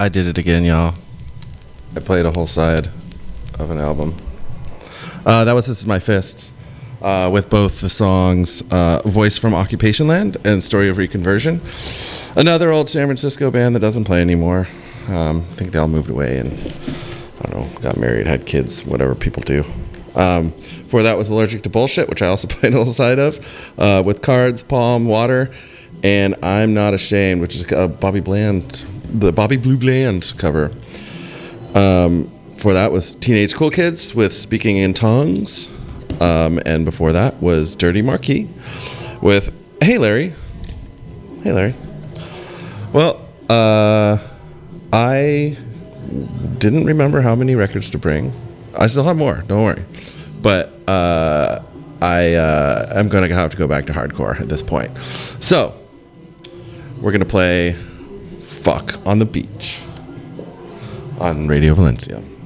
I did it again, y'all. I played a whole side of an album. That was This Is My Fist, with both the songs Voice from Occupation Land and Story of Reconversion. Another old San Francisco band that doesn't play anymore. I think they all moved away and, I don't know, got married, had kids, whatever people do. Before that was Allergic to Bullshit, which I also played a little side of, with Cards, Palm, Water, and I'm Not Ashamed, which is Bobby Bland, the Bobby Blue Bland cover. Before that was Teenage Cool Kids with Speaking in Tongues, and before that was Dirty Marquis with Hey Larry. Hey Larry. Well, I didn't remember how many records to bring. I still have more, don't worry. But I'm going to have to go back to hardcore at this point. So, we're going to play Fuck on the Beach on Radio Valencia.